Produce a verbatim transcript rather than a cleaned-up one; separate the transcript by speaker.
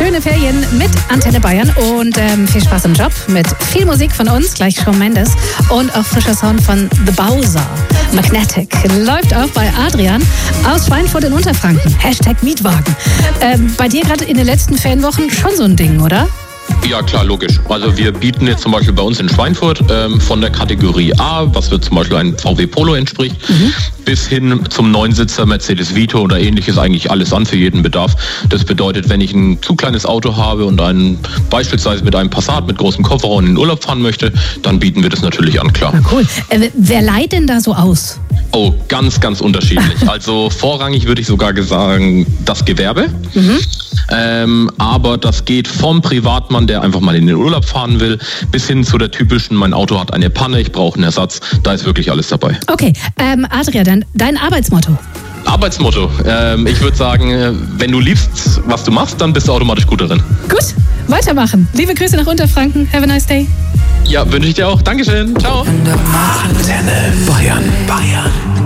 Speaker 1: schöne Ferien mit Antenne Bayern und ähm, viel Spaß im Job mit viel Musik von uns, gleich Shawn Mendes und auch frischer Sound von The Bowser. Magnetic läuft auch bei Adrian aus Schweinfurt in Unterfranken. Hashtag Mietwagen. Ähm, bei dir gerade in den letzten Ferienwochen schon so ein Ding, oder?
Speaker 2: Ja, klar, logisch. Also wir bieten jetzt zum Beispiel bei uns in Schweinfurt ähm, von der Kategorie A, was wird zum Beispiel ein V W Polo entspricht, mhm. bis hin zum Neunsitzer Mercedes Vito oder ähnliches eigentlich alles an für jeden Bedarf. Das bedeutet, wenn ich ein zu kleines Auto habe und einen beispielsweise mit einem Passat mit großem Kofferraum in den Urlaub fahren möchte, dann bieten wir das natürlich an, klar.
Speaker 1: Na cool. Äh, wer leiht denn da so aus?
Speaker 2: Oh, ganz, ganz unterschiedlich. Also vorrangig würde ich sogar sagen, das Gewerbe. Mhm. Ähm, aber das geht vom Privatmann, der einfach mal in den Urlaub fahren will, bis hin zu der typischen, mein Auto hat eine Panne, ich brauche einen Ersatz. Da ist wirklich alles dabei.
Speaker 1: Okay, ähm, Adrian, dann dein Arbeitsmotto?
Speaker 2: Arbeitsmotto. Ähm, ich würde sagen, wenn du liebst, was du machst, dann bist du automatisch gut darin.
Speaker 1: Gut, weitermachen. Liebe Grüße nach Unterfranken. Have a nice day.
Speaker 2: Ja, wünsche ich dir auch. Dankeschön. Ciao.
Speaker 3: Antenne Bayern. Bayern.